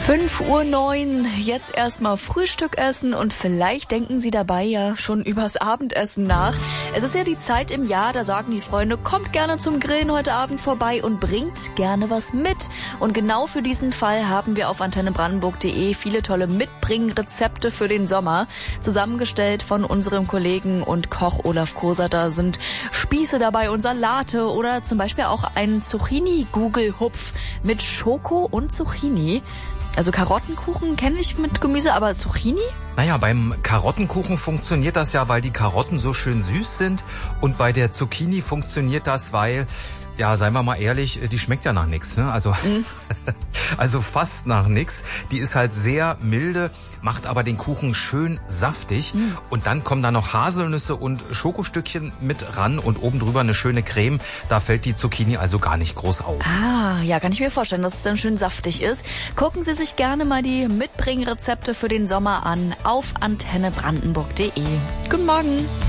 5:09 Uhr, jetzt erstmal Frühstück essen und vielleicht denken Sie dabei ja schon übers Abendessen nach. Es ist ja die Zeit im Jahr, da sagen die Freunde, kommt gerne zum Grillen heute Abend vorbei und bringt gerne was mit. Und genau für diesen Fall haben wir auf antennebrandenburg.de viele tolle Mitbringrezepte für den Sommer zusammengestellt von unserem Kollegen und Koch Olaf Koser. Da sind Spieße dabei und Salate oder zum Beispiel auch ein Zucchini-Gugelhupf mit Schoko und Zucchini. Also Karottenkuchen kenne ich mit Gemüse, aber Zucchini? Naja, beim Karottenkuchen funktioniert das ja, weil die Karotten so schön süß sind. Und bei der Zucchini funktioniert das, weil, ja, seien wir mal ehrlich, die schmeckt ja nach nichts, ne? Also fast nach nichts. Die ist halt sehr milde, macht aber den Kuchen schön saftig. Und dann kommen da noch Haselnüsse und Schokostückchen mit ran und oben drüber eine schöne Creme. Da fällt die Zucchini also gar nicht groß auf. Ah, ja, kann ich mir vorstellen, dass es dann schön saftig ist. Gucken Sie sich gerne mal die Mitbringrezepte für den Sommer an auf antennebrandenburg.de. Guten Morgen.